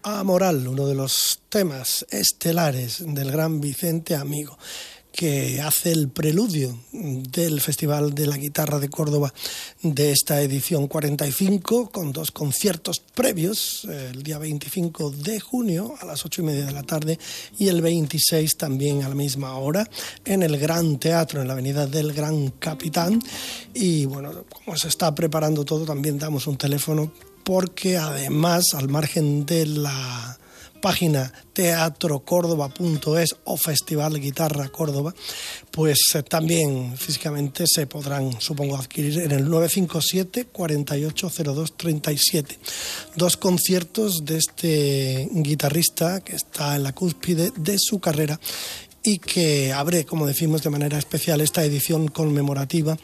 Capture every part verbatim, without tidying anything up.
Amoral, uno de los temas estelares del gran Vicente Amigo, que hace el preludio del Festival de la Guitarra de Córdoba de esta edición cuarenta y cinco, con dos conciertos previos, el día veinticinco de junio a las ocho y media de la tarde y el veintiséis también a la misma hora en el Gran Teatro, en la avenida del Gran Capitán. Y bueno, como se está preparando todo, también damos un teléfono, porque además, al margen de la página teatro córdoba punto es o Festival Guitarra Córdoba, pues eh, también físicamente se podrán, supongo, adquirir en el nueve cinco siete, cuarenta y ocho cero dos, treinta y siete. Dos conciertos de este guitarrista que está en la cúspide de su carrera y que abre, como decimos, de manera especial esta edición conmemorativa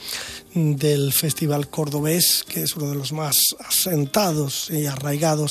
del Festival Cordobés, que es uno de los más asentados y arraigados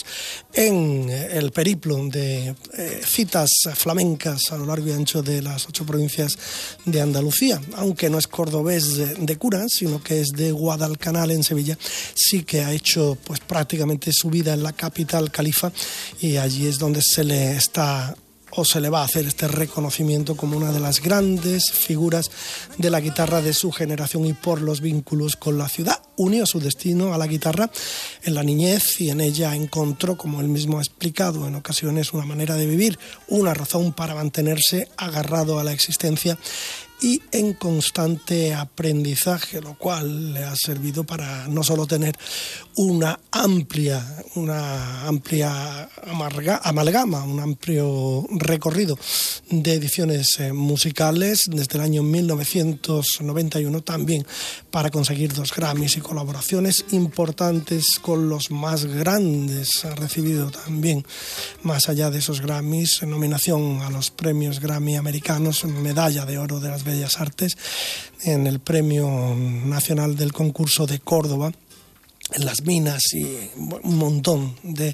en el periplo de eh, citas flamencas a lo largo y ancho de las ocho provincias de Andalucía. Aunque no es cordobés de, de cura, sino que es de Guadalcanal, en Sevilla, sí que ha hecho pues prácticamente su vida en la capital califa, y allí es donde se le está o se le va a hacer este reconocimiento como una de las grandes figuras de la guitarra de su generación, y por los vínculos con la ciudad. Unió su destino a la guitarra en la niñez y en ella encontró, como él mismo ha explicado en ocasiones, una manera de vivir, una razón para mantenerse agarrado a la existencia y en constante aprendizaje, lo cual le ha servido para no solo tener una amplia, una amplia amarga, amalgama, un amplio recorrido de ediciones eh, musicales desde el año mil novecientos noventa y uno, también para conseguir dos Grammys y colaboraciones importantes con los más grandes. Ha recibido también, más allá de esos Grammys, nominación a los premios Grammy americanos, medalla de oro de las Bellas Artes en el Premio Nacional del Concurso de Córdoba, en las Minas, y un montón de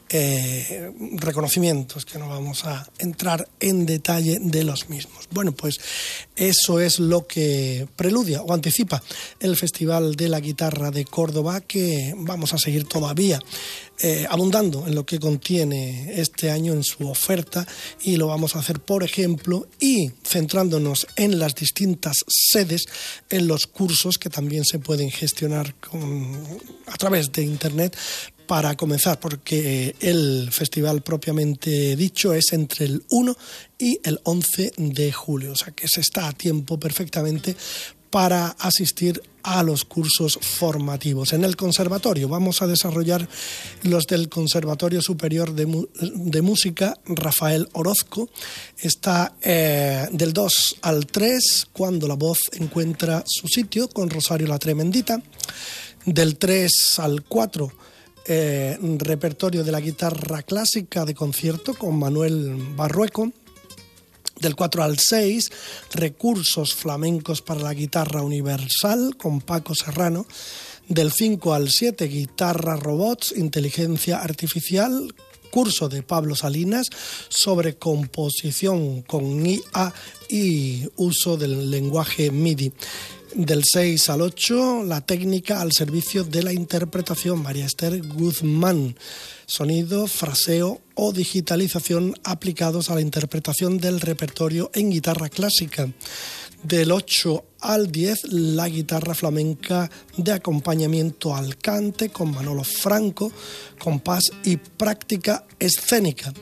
eh, reconocimientos que no vamos a entrar en detalle de los mismos. Bueno, pues eso es lo que preludia o anticipa el Festival de la Guitarra de Córdoba, que vamos a seguir todavía Eh, abundando en lo que contiene este año en su oferta, y lo vamos a hacer, por ejemplo, y centrándonos en las distintas sedes, en los cursos que también se pueden gestionar con, a través de internet. Para comenzar, porque el festival propiamente dicho es entre el uno y el once de julio, o sea que se está a tiempo perfectamente para asistir a los cursos formativos. En el conservatorio vamos a desarrollar los del Conservatorio Superior de, Mu- de Música Rafael Orozco. Está eh, del dos al tres, Cuando la voz encuentra su sitio, con Rosario La Tremendita. Del tres al cuatro, eh, repertorio de la guitarra clásica de concierto, con Manuel Barrueco. Del cuatro al seis, recursos flamencos para la guitarra universal, con Paco Serrano. Del cinco al siete, guitarra, robots, inteligencia artificial, curso de Pablo Salinas sobre composición con I A y uso del lenguaje M I D I. Del seis al ocho, la técnica al servicio de la interpretación, María Esther Guzmán. Sonido, fraseo o digitalización aplicados a la interpretación del repertorio en guitarra clásica. Del ocho al diez, la guitarra flamenca de acompañamiento al cante, con Manolo Franco, compás y práctica escénica.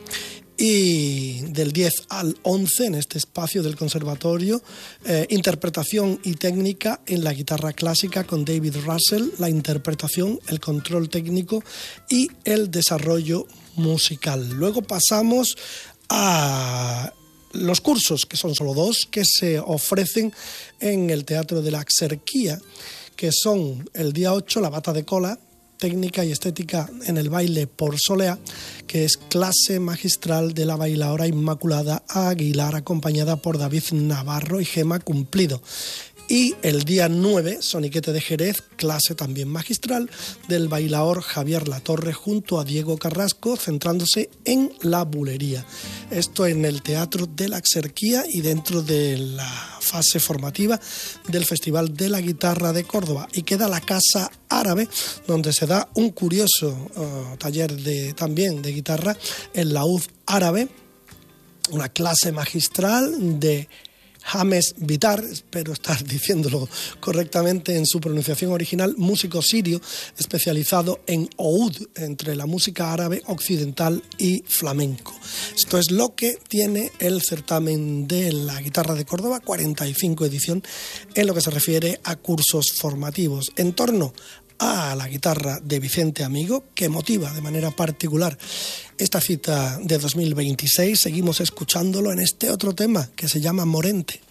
Y del diez al once, en este espacio del conservatorio, eh, interpretación y técnica en la guitarra clásica, con David Russell, la interpretación, el control técnico y el desarrollo musical. Luego pasamos a los cursos, que son solo dos, que se ofrecen en el Teatro de la Axerquía, que son el día ocho, la bata de cola, técnica y estética en el baile por solea, que es clase magistral de la bailaora Inmaculada Aguilar, acompañada por David Navarro y Gema Cumplido. Y el día nueve, Soniquete de Jerez, clase también magistral del bailaor Javier Latorre junto a Diego Carrasco, centrándose en la bulería. Esto en el Teatro de la Exarquía y dentro de la fase formativa del Festival de la Guitarra de Córdoba. Y queda la Casa Árabe, donde se da un curioso uh, taller de, también de guitarra, el laúd árabe, una clase magistral de James Vitar, espero estar diciéndolo correctamente en su pronunciación original, músico sirio especializado en oud, entre la música árabe occidental y flamenco. Esto es lo que tiene el certamen de la guitarra de Córdoba, cuarenta y cinco edición, en lo que se refiere a cursos formativos en torno a la guitarra de Vicente Amigo, que motiva de manera particular esta cita de dos mil veintiséis. Seguimos escuchándolo en este otro tema que se llama Morente.